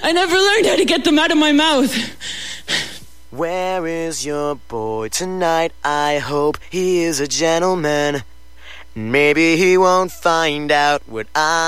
I never learned how to get them out of my mouth. Where is your boy tonight? I hope he is a gentleman. Maybe he won't find out what